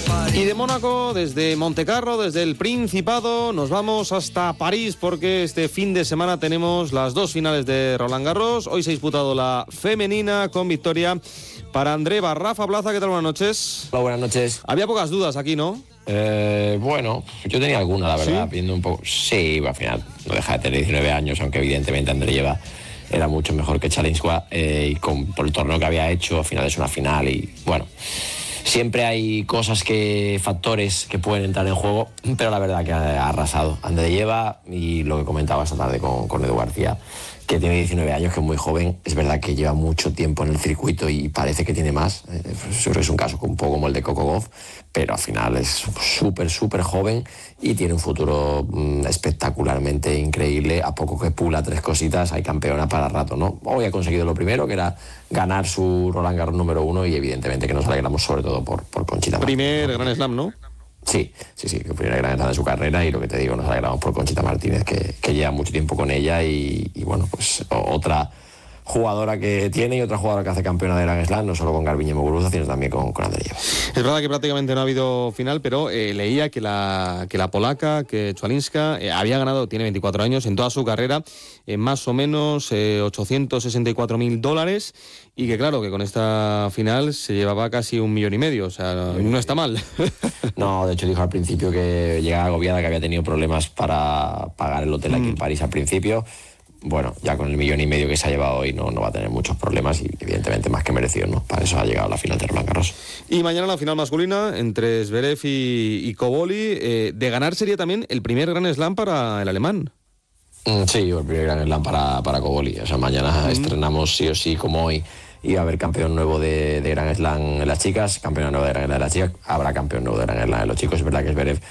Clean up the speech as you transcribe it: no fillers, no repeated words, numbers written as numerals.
Y de Mónaco, desde Montecarlo, desde el Principado, nos vamos hasta París porque este fin de semana tenemos las dos finales de Roland Garros. Hoy se ha disputado la femenina con victoria para Andreva. Rafa Plaza, ¿qué tal? Buenas noches. Hola, buenas noches. Había pocas dudas aquí, ¿no? Bueno, yo tenía alguna, la verdad, ¿Sí? viendo un poco. Sí, al final no deja de tener 19 años, aunque evidentemente Andreyeva era mucho mejor que Chalinskova y por el torneo que había hecho, al final es una final y bueno. Siempre hay factores que pueden entrar en juego, pero la verdad que ha arrasado Andreyeva y lo que comentaba esta tarde con Edu García, que tiene 19 años, que es muy joven. Es verdad que lleva mucho tiempo en el circuito y parece que tiene más. Es un caso un poco como el de Coco Gauff, pero al final es súper joven y tiene un futuro espectacularmente increíble. A poco que pula 3 cositas, hay campeona para rato, ¿no? Hoy ha conseguido lo primero, que era ganar su Roland Garros número 1 y evidentemente que nos alegramos sobre todo por Conchita Martínez. Primer Grand Slam, ¿no? Sí, que fue una gran etapa de su carrera y lo que te digo, nos alegramos por Conchita Martínez, que lleva mucho tiempo con ella y bueno, pues otra jugadora que tiene y otra jugadora que hace campeona de Grand Slam, no solo con Garbiñe Muguruza, sino también con Andreyeva. Es verdad que prácticamente no ha habido final, pero leía que la polaca, que Chalinska, había ganado, tiene 24 años, en toda su carrera, más o menos $864.000, y que claro, que con esta final se llevaba casi 1,5 millones, o sea, no está mal. No, de hecho dijo al principio que llegaba agobiada, que había tenido problemas para pagar el hotel aquí en París al principio. Bueno, ya con el 1,5 millones que se ha llevado hoy no va a tener muchos problemas y evidentemente más que merecido, ¿no? Para eso ha llegado a la final de Roland Garros. Y mañana la final masculina entre Zverev y Cobolli. De ganar sería también el primer Grand Slam para el alemán. Sí, el primer Grand Slam para Cobolli. O sea, mañana estrenamos sí o sí, como hoy, y va a haber campeón nuevo de Grand Slam en las chicas, campeona nueva de Grand Slam en las chicas, habrá campeón nuevo de Grand Slam en los chicos. Es verdad que Zverev